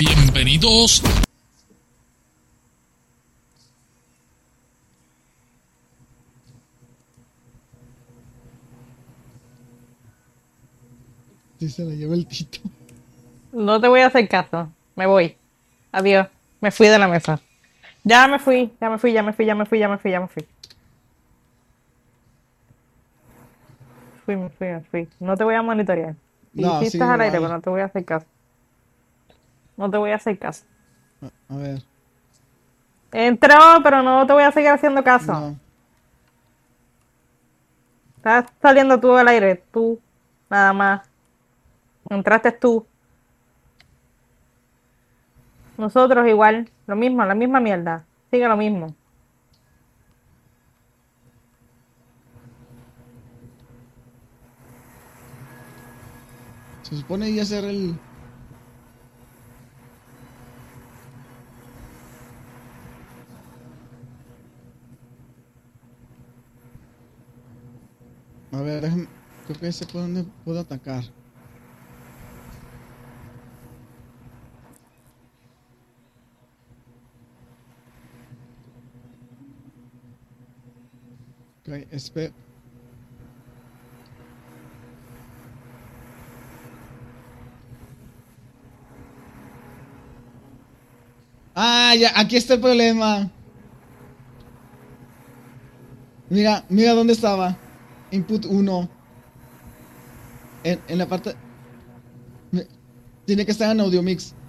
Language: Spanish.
Bienvenidos. Sí, se la lleva el Tito. No te voy a hacer caso. Me voy. Adiós. Me fui de la mesa. Ya me fui. Me fui. No te voy a monitorear. Y No, sí sí, estás al aire, pero igual. no te voy a hacer caso. No te voy a hacer caso. A ver, Entró, pero no te voy a seguir haciendo caso. no. Estás saliendo tú al aire. Tú. Nada más. Entraste tú. Nosotros igual. Lo mismo, la misma mierda. Sigue lo mismo. Se supone iba a ser el... A ver, déjame... Creo que ese por donde puedo atacar. Ok, espera. Ah, ya, aquí está el problema. Mira, mira dónde estaba. Input 1. En la parte... me- Tiene que estar en audio mix.